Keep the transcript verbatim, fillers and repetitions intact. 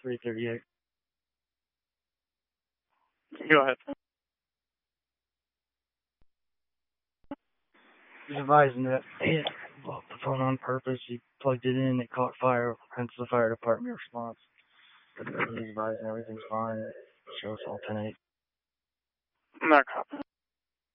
three thirty-eight. Go ahead. He's advising that he had blocked the phone on purpose. He plugged it in, it caught fire, hence the fire department response. He's advising everything's fine. It shows all ten eight. No copy.